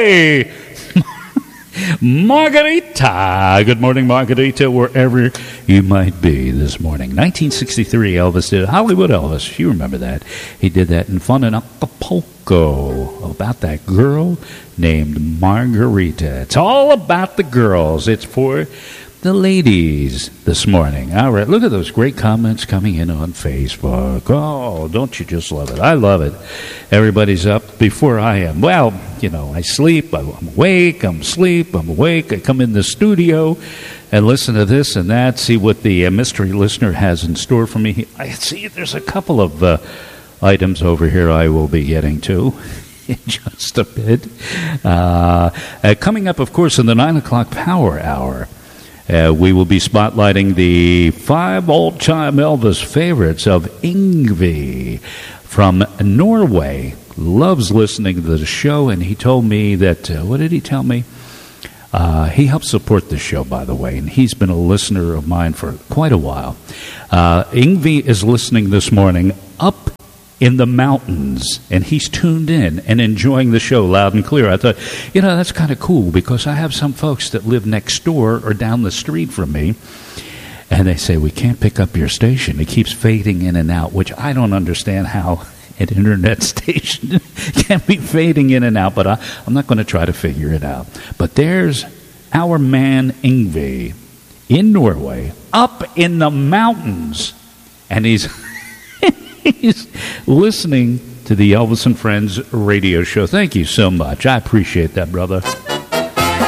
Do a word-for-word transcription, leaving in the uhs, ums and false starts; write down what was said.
Hey! Margarita. Good morning, Margarita, wherever you might be this morning. nineteen sixty-three, Elvis did Hollywood Elvis. You remember that. He did that in Fun in Acapulco about that girl named Margarita. It's all about the girls. It's for the ladies this morning. All right, look at those great comments coming in on Facebook. Oh, don't you just love it? I love it. Everybody's up before I am. Well, you know, I sleep, I'm awake, I'm asleep, I'm awake. I come in the studio and listen to this and that, see what the uh, mystery listener has in store for me. I see there's a couple of uh, items over here I will be getting to in just a bit. Uh, uh, coming up, of course, in the nine o'clock Power Hour, Uh, we will be spotlighting the five all-time Elvis favorites of Yngwie from Norway. Loves listening to the show, and he told me that, uh, what did he tell me? Uh, he helps support the show, by the way, and he's been a listener of mine for quite a while. Uh, Yngwie is listening this morning up in the mountains, and he's tuned in and enjoying the show loud and clear. I thought, you know, that's kind of cool, because I have some folks that live next door or down the street from me, and they say, we can't pick up your station. It keeps fading in and out, which I don't understand how an internet station can be fading in and out, but I, I'm not going to try to figure it out. But there's our man Yngwie in Norway, up in the mountains, and he's... He's listening to the Elvis and Friends radio show. Thank you so much. I appreciate that, brother.